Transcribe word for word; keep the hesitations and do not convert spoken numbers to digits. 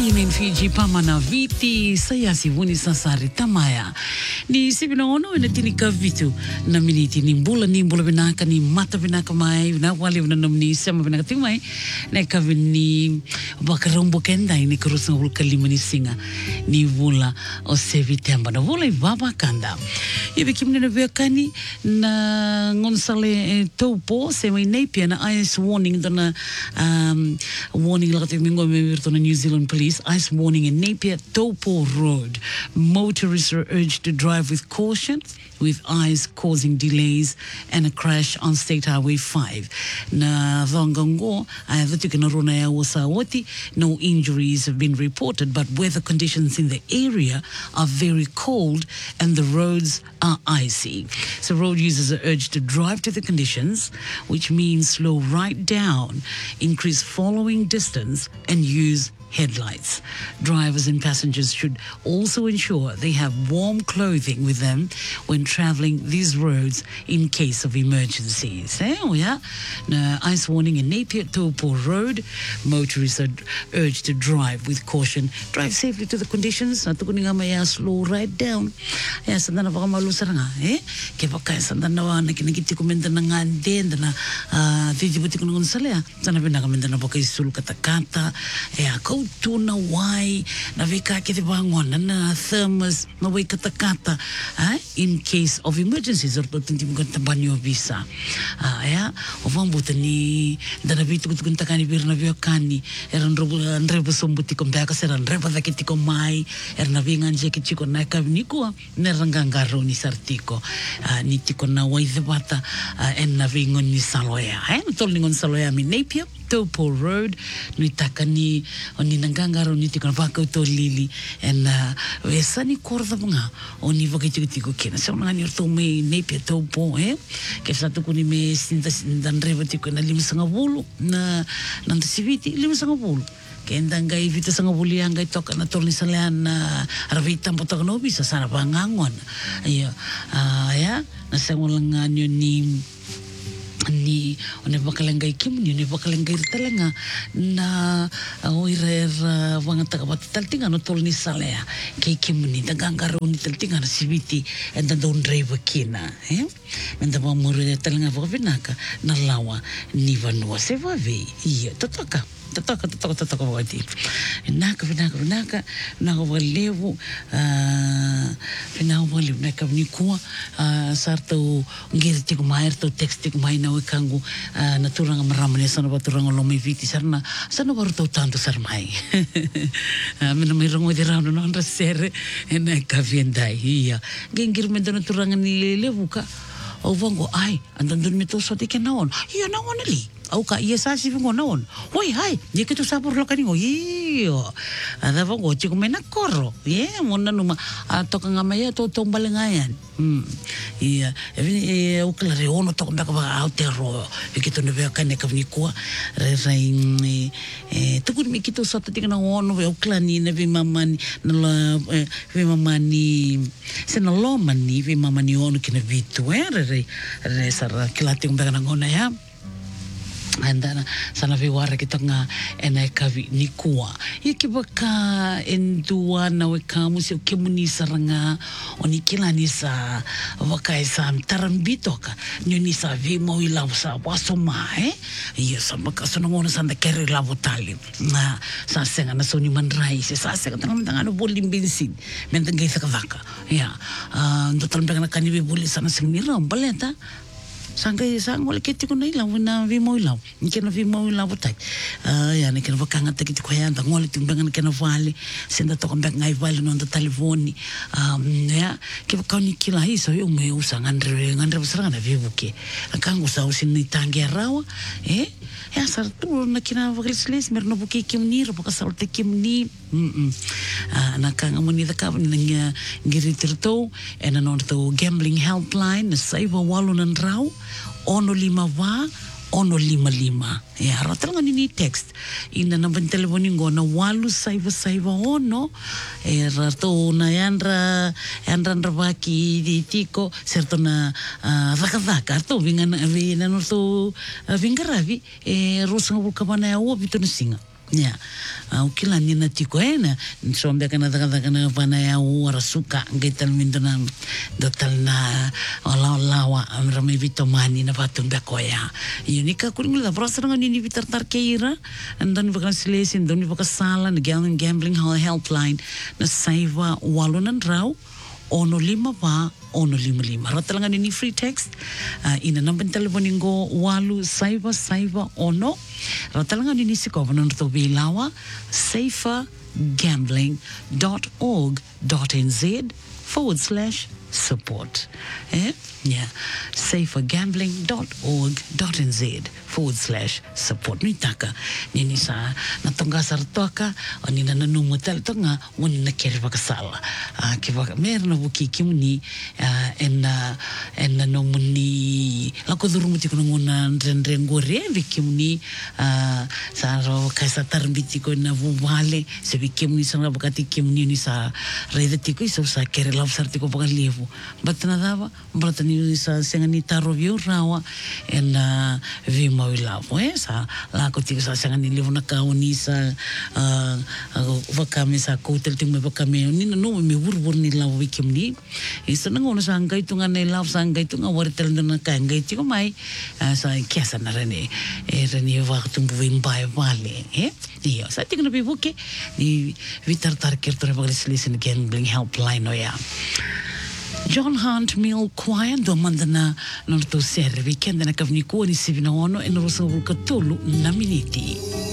Imen Fiji pamana viti saya sivuni sasari tamaya ni sibina ono ina tinika vitu na miniti ni mbula ni mbula binaka ni mata binaka mai na wali na namni sama binaka timai na kavini bakarombo kenda ini kurusa ul kalima ni singa ni vula o sevitemba na vula baba kanda ibe kimne na bekani na ngonsale topo sema inepia na ice warning dona um warning lakati mingo me virto na New Zealand Police ice warning in Napier Taupo Road. Motorists are urged to drive with caution, with ice causing delays and a crash on State Highway five. Na Vangango, Ayavutikana ya Wasawati, no injuries have been reported, but weather conditions in the area are very cold and the roads are icy. So road users are urged to drive to the conditions, which means slow right down, increase following distance, and use headlights. Drivers and passengers should also ensure they have warm clothing with them when traveling these roads in case of emergencies. Eh, oh yeah. Now, ice warning in Napier Taupo Road. Motorists are urged to drive with caution. Drive safely to the conditions. Natukuninga maya slow right down. Ya sandana baka malusaranga. Eh, kebaka sandana wa nakinigiti kumenda na ngande na tijibuti kunungun salea. Sana pinakamenda na baka isul katakata. Eh, ako tuna wai na vika kiti bangon na thermos na wai kata-kata eh, in case of emergencies or tunti mo kanta banyo visa ah ya ovambuta ni dana bitu kutunta kani bir na vio kani eran robo andrebo sombuti ko baka seran reba dakiti ko mai erna vingan je kichi ko na kavniko nerangangaro ni sartiko ni tiko na wai debata en na vingon ni saloya eh tol ningon saloya mi Napier Taupo Road ni takani oni nangangaro ni tikana vaka to lili and uh, esani korda bunga oni vaka tiko kena sa nga ni to me Napier Taupo eh ke sa to kuni me sinda sindan reba tiko na lima sanga bulu na nanda siviti lima sanga bulu kenda ngai vita sanga bulu yang ngai toka na tolni salean na ravita mpotoka no bisa sana bangangon iya ya na sangolanga ni ni one bakalengai kim ni one bakalengai telenga na oira era wanga takapati taltinga no tolni salea ke kim ni dagangaro ni taltinga na sibiti enda don driver kina eh enda ba mure telenga vovinaka na lawa ni vanua se va ve ia totoka totoka totoka totoka wati naka vinaka vinaka na walevu uh pina walevu naka nikua uh sarto ngirti ko maer to text ko mai na kangu na turanga maramane sana baturanga lo mai viti sarna sana baru tau tanto sarmai mina mai rongo di rano non rasere ena ka viendai ia gengir me dona turanga ni levuka o vango ai andan dormi to so te kenaon ia naon ali au ka ia sa si vingo naon oi hai ye que tu sabor lo kaningo io ada vango chico mena corro ye mona numa toka ngamaya to tombalengayan hmm ia e o klare ono to mbaka ba altero e que tu ne vea kane ka vnikua re rein e tu kun mi kito sa te na ono o klani ne vi mamani na vi mamani se na lo mani vi mamani ono kine vitu e re re sara kilate mbaka na ngona ya andana sana viwara kitanga ena kavi nikua iki baka endua na wekamu se kemuni saranga oni kilani sa waka sa tarambitoka nyoni sa vimo ila sa wasoma eh iya sa baka sonongona sa kere la botali na sa senga na soni manrai se sa senga tanga tanga no bolim bensin mentenga sa kavaka ya ndo talmbeka na kanibe boli sana singmira baleta sangkai sang wala kiti ko na ilaw na vi mo ilaw nke na vi mo ilaw butai ya ne kena vakanga ta kiti ko ya ndang wala timbangan kena vale senda to kambek ngai vale no nda telefoni ya ke ka ni kila hiso yo me usa ngandre ngandre busanga na vi buke akangu sa usin ni tangi rawa eh ya sartu na kina vaklisles merno buke kimni ro ka salte kimni mm na kanga moni da ka ni ngiri tirto ena no to gambling helpline na save walu nan raw ono lima wa ono lima lima ya ratalanga ni text ina na telefoni ngona walu saiva saiva ono e rato na yandra yandra ndrbaki di tiko certo na vaka vaka to vinga na vina no to vingaravi e rosa ngul kabana ya wo bitona singa Ya, uh, ukila ni na tiko e na sombe kana daga kana pana ya ura suka ngetal mindo na dotal na ala lawa amra me vitomani na patun bekoya. Unika kuringula brosra ngani ni vitar tar keira and dan bakal selesin dan bakal sala na gambling gambling helpline na saiva walunan raw ono lima pa ono lima lima. Ratalangan ini free text uh, ina number telephone ngo walu saiva saiva ono. Ratalangan ini si kovanon to bilawa safer gambling dot org dot n z forward slash support. Eh? Yeah. safer gambling dot org dot n z forward slash support. Nitaka nini sa natonga sartoka o nina nanumu tonga wani na kere bakasala. Ah kiba merna buki kimuni en en nomuni lako durumuti kono ngona ndrengore vikimuni sa ro kaisa tarbiti ko na vuvale se vikimuni sa bakati kimuni ni sa redetiko iso sa kere lav sartiko bakalevu. Batna dava batni sa sengani taro view rawa en vi mau lavo eh sa la ko tiko sa sengani levu na kauni sa vakame sa kotel ting me vakame ni no me burbur ni lavo vikimni iso na ngona sa ngai tunga ne lavo sa ngai tunga wartel na ka ngai tiko mai sa kiasa na rene e rene va tumbu vimbai vale eh io sa tiko na bibuke ni vitar tar kertore baglis listen gambling helpline no ya John Hunt Mill Choir do mandana non to serve kenda na kavni ko ni sivina ono en rosa vulkatulu na miniti.